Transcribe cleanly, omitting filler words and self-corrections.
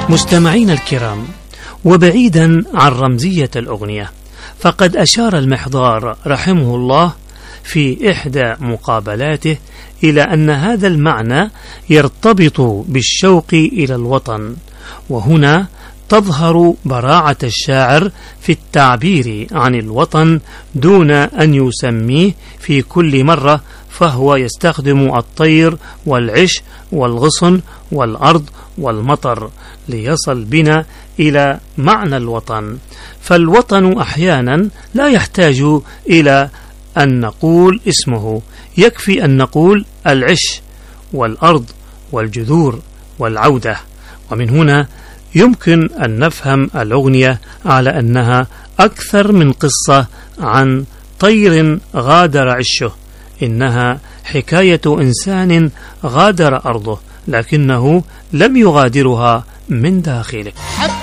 مستمعين الكرام، وبعيدا عن رمزية الأغنية، فقد أشار المحضار رحمه الله في إحدى مقابلاته إلى أن هذا المعنى يرتبط بالشوق إلى الوطن، وهنا تظهر براعة الشاعر في التعبير عن الوطن دون أن يسميه في كل مرة، فهو يستخدم الطير والعش والغصن والأرض والمطر ليصل بنا إلى معنى الوطن. فالوطن أحيانا لا يحتاج إلى أن نقول اسمه، يكفي أن نقول العش والأرض والجذور والعودة. ومن هنا يمكن أن نفهم الأغنية على أنها أكثر من قصة عن طير غادر عشه، إنها حكاية إنسان غادر أرضه لكنه لم يغادرها من داخله.